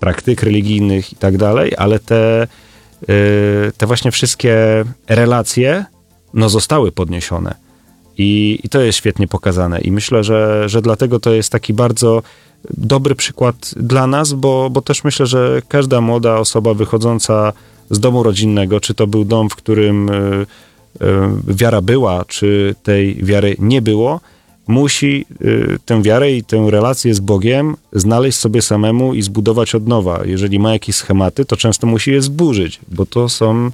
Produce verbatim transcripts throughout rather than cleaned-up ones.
praktyk religijnych i tak dalej, ale te, te właśnie wszystkie relacje no zostały podniesione. I, I to jest świetnie pokazane. I myślę, że, że dlatego to jest taki bardzo dobry przykład dla nas, bo, bo też myślę, że każda młoda osoba wychodząca z domu rodzinnego, czy to był dom, w którym y, y, wiara była, czy tej wiary nie było, musi y, tę wiarę i tę relację z Bogiem znaleźć sobie samemu i zbudować od nowa. Jeżeli ma jakieś schematy, to często musi je zburzyć, bo to są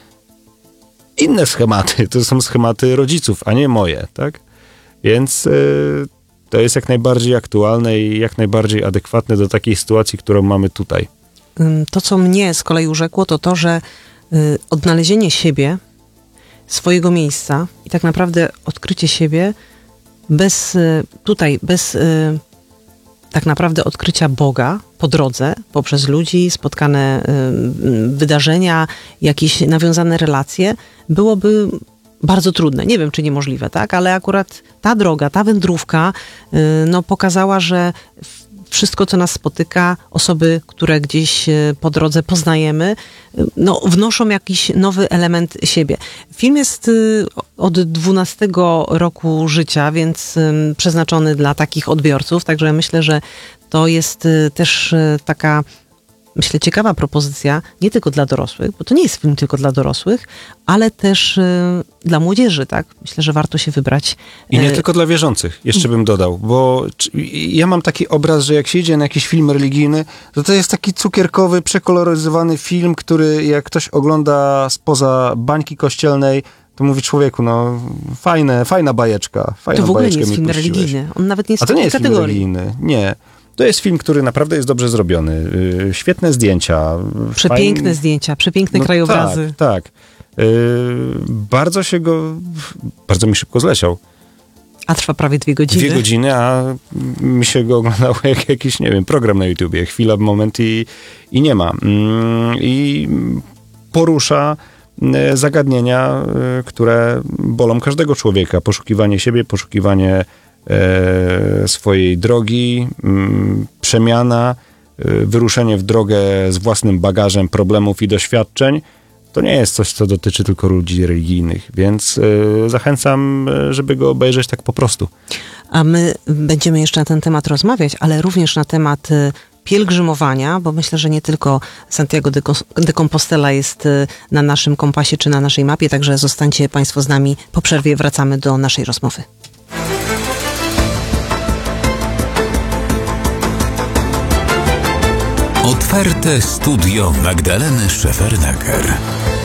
inne schematy, to są schematy rodziców, a nie moje, tak? Więc y, to jest jak najbardziej aktualne i jak najbardziej adekwatne do takiej sytuacji, którą mamy tutaj. To, co mnie z kolei urzekło, to to, że y, odnalezienie siebie, swojego miejsca i tak naprawdę odkrycie siebie bez, y, tutaj, bez y, tak naprawdę odkrycia Boga po drodze, poprzez ludzi, spotkane y, wydarzenia, jakieś nawiązane relacje, byłoby bardzo trudne. Nie wiem, czy niemożliwe, tak? Ale akurat ta droga, ta wędrówka y, no, pokazała, że wszystko, co nas spotyka, osoby, które gdzieś po drodze poznajemy, no, wnoszą jakiś nowy element siebie. Film jest od dwunastego roku życia, więc przeznaczony dla takich odbiorców, także myślę, że to jest też taka, myślę, ciekawa propozycja, nie tylko dla dorosłych, bo to nie jest film tylko dla dorosłych, ale też y, dla młodzieży, tak? Myślę, że warto się wybrać. I nie y- tylko dla wierzących, jeszcze bym dodał, bo ja mam taki obraz, że jak się idzie na jakiś film religijny, to to jest taki cukierkowy, przekoloryzowany film, który jak ktoś ogląda spoza bańki kościelnej, to mówi człowieku, no fajne, fajna bajeczka. Fajna to w ogóle bajeczkę nie jest film puściłeś. religijny. On nawet nie jest A to nie jest kategorii. film religijny, nie. To jest film, który naprawdę jest dobrze zrobiony. Yy, świetne zdjęcia. Przepiękne fajn... zdjęcia, przepiękne no, krajobrazy. Tak, tak. Yy, bardzo się go, bardzo mi szybko zleciał. A trwa prawie dwie godziny. Dwie godziny, a mi się go oglądało jak jakiś, nie wiem, program na YouTubie. Chwila, moment i, i nie ma. Yy, I porusza yy, zagadnienia, yy, które bolą każdego człowieka. Poszukiwanie siebie, poszukiwanie swojej drogi, przemiana, wyruszenie w drogę z własnym bagażem problemów i doświadczeń, to nie jest coś, co dotyczy tylko ludzi religijnych, więc zachęcam, żeby go obejrzeć tak po prostu. A my będziemy jeszcze na ten temat rozmawiać, ale również na temat pielgrzymowania, bo myślę, że nie tylko Santiago de Compostela jest na naszym kompasie czy na naszej mapie, także zostańcie Państwo z nami. Po przerwie wracamy do naszej rozmowy. Otwarte studio Magdaleny Szefernaker.